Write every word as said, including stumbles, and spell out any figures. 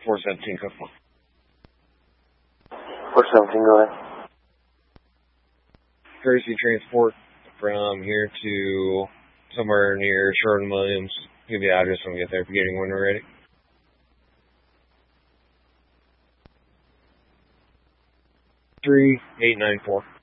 four seventeen, code four. four seventeen, go ahead. Courtesy transport from here to somewhere near Sherwin-Williams. Give the address when we get there, beginning when we're ready. three eight nine four.